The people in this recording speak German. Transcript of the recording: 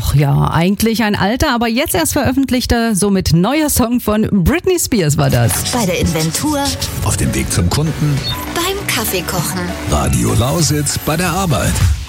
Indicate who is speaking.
Speaker 1: Ach ja, eigentlich ein alter, aber jetzt erst veröffentlichter, somit neuer Song von Britney Spears war das.
Speaker 2: Bei der Inventur,
Speaker 3: Auf dem Weg zum Kunden,
Speaker 2: beim Kaffeekochen.
Speaker 3: Radio Lausitz bei der Arbeit.